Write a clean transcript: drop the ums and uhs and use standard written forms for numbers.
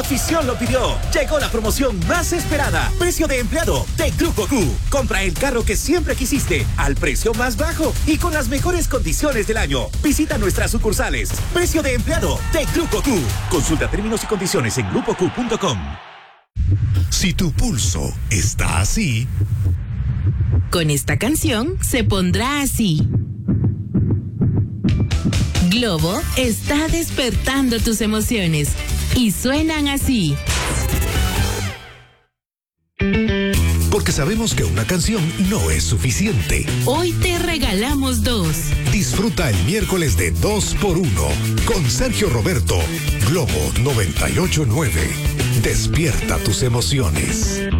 afición lo pidió. Llegó la promoción más esperada. Precio de empleado de Grupo Q. Compra el carro que siempre quisiste al precio más bajo y con las mejores condiciones del año. Visita nuestras sucursales. Precio de empleado de Grupo Q. Consulta términos y condiciones en grupoq.com. Si tu pulso está así, con esta canción se pondrá así. Globo está despertando tus emociones y suenan así. Porque sabemos que una canción no es suficiente. Hoy te regalamos 2. Disfruta el miércoles de 2x1 con Sergio Roberto, Globo 98.9. Despierta tus emociones.